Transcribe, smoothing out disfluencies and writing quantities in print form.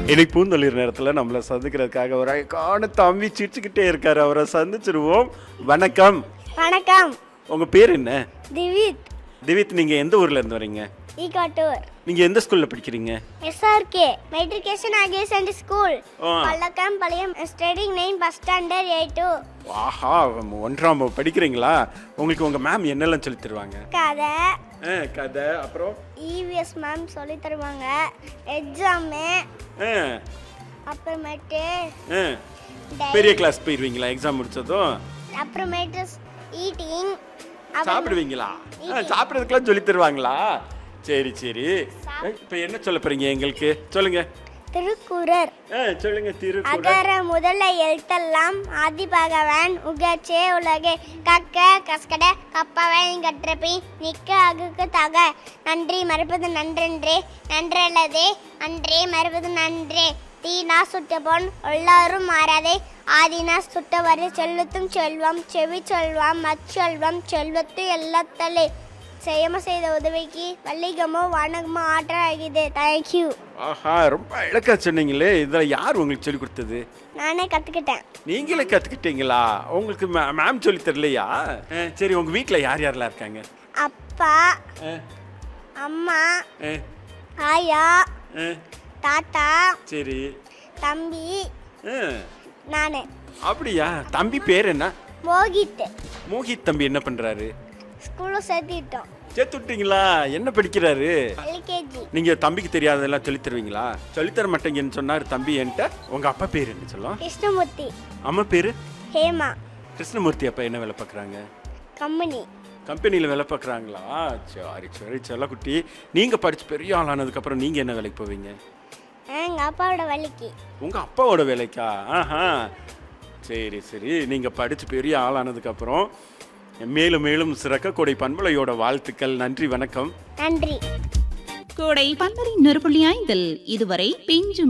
இன்னைக்கு பூந்தொழில் நேரத்தில் நம்மளை சந்திக்கிறதுக்காக ஒரு அழகான தம்பி சிரிச்சுக்கிட்டே இருக்காரு. அவரை சந்திச்சிருவோம். வணக்கம். வணக்கம். உங்க பேர் என்ன? திவித். திவித், நீங்க எந்த ஊர்ல இருந்து வரீங்க? ஈகாட்டூர். நீங்க எந்த ஸ்கூல்ல படிக்கிறீங்க? SRK matriculation higher secondary school, பல்லக்கம் பாளையம், studying name first standard A2. ஆஹா, 1ஆம் வகுப்பு படிக்கிறீங்களா? உங்களுக்கு உங்க மேம் என்னெல்லாம் சொல்லி தருவாங்க? கதை, கதை, அப்புறம் EVS மேம் சொல்லி தருவாங்க. எக்ஸாம், அப்புறமேட்டு பெரிய கிளாஸ் போயிருவீங்களா எக்ஸாம் முடிச்சதும்? அப்புறமேட்டு ஈட்டிங், சாப்பிடுவீங்களா? சாப்பிடுறதுக்கெல்லாம் சொல்லி தருவாங்களா? சரி சரி. இப்போ என்ன சொல்ல போறீங்க எங்களுக்கு? சொல்லுங்க. திருக்குறள். சொல்லுங்க. திருக்குறள். அகர முதல எழுத்தெல்லாம் ஆதி பகவான் உகச்சே உலகே கக்க கஸ்கட கப்பவன் கற்றபி நிக்க அகுக்கு தக நன்றி மறுப்பது நன்றென்றே நன்றல்லதே அன்றே மறுப்பது நன்றே தீனா சுட்ட பொன் எல்லாரும் மாறாதே ஆதினா சுட்டவரை செல்வத்தும் செல்வம் செவி செல்வம் மச்செல்வம் செல்வத்து எல்லாத்தலே செய்யமோ செய்த உதவிக்கு வள்ளிகமோ வணக்கமோ ஆற்றல் ஆகிது. தேங்க்யூ. ஆஹா, ரொம்ப அழகா சொன்னீங்களே. இதில் யார் உங்களுக்கு சொல்லி கொடுத்தது? நானே கற்றுக்கிட்டேன். நீங்களே கற்றுக்கிட்டீங்களா? உங்களுக்கு மேம் சொல்லி தரலையா? சரி, உங்கள் வீட்டில் யார் யாரெல்லாம் இருக்காங்க? அப்பா, அம்மா, ஆயா, தாத்தா, சரி, தம்பி, நானு. அப்படியா? தம்பி பேர் என்ன? மோகித். மோகித் தம்பி என்ன பண்றாரு? ஸ்கூல்ல சேர்த்துட்டோம். சேர்த்து விட்டீங்களா? என்ன படிக்கிறாரு? LKG. நீங்க தம்பிக்கு தெரியாததெல்லாம் சொல்லி தருவீங்களா? சொல்லித்தர மாட்டேங்கன்னு சொன்னாரு தம்பி என்கிட்ட. உங்க அப்பா பேர் என்ன சொல்லும்? கிருஷ்ணமூர்த்தி. அம்மா பேரு? ஹேமா. கிருஷ்ணமூர்த்தி அப்பா என்ன வேலை பார்க்குறாங்க? கம்பெனியில் வேலை பார்க்குறாங்களா? சரி சரி செல்லக்குட்டி. நீங்கள் படித்து பெரிய ஆள் ஆனதுக்கப்புறம் நீங்கள் என்ன வேலைக்கு போவீங்க? எங்கள் அப்பாவோட வேலைக்கு. உங்கள் அப்பாவோட வேலைக்கா? ஆஹா, சரி சரி. நீங்கள் படித்து பெரிய ஆள் ஆனதுக்கப்புறம் மேலும் மேலும் சிறக்க கோடை பண்பலையோட வாழ்த்துக்கள். நன்றி, வணக்கம். நன்றி. கோடை பண்பலை 100.5 இதுவரை பிஞ்சு